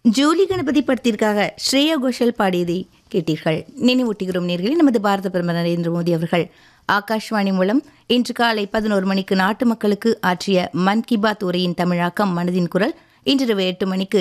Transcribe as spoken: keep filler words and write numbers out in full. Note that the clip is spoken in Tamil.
ஜூலி கணபதி படத்திற்காக ஸ்ரேயா கோஷல் பாடியதை கேட்டீர்கள். நினைவூட்டுகிறோம் நேயர்களே, நமது பாரத பிரதமர் நரேந்திர மோடி அவர்கள் ஆகாஷ்வாணி மூலம் இன்று காலை பதினோரு மணிக்கு நாட்டு மக்களுக்கு ஆற்றிய மன் கி பாத் உரையின் தமிழாக்கம் மனதின் குரல் இன்றிரவு எட்டு மணிக்கு